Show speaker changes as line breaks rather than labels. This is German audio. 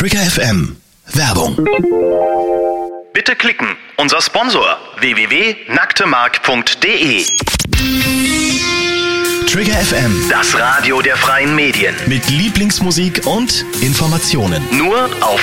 Trigger FM. Werbung.
Bitte klicken. Unser Sponsor www.nacktemark.de.
Trigger FM.
Das Radio der freien Medien.
Mit Lieblingsmusik und Informationen.
Nur auf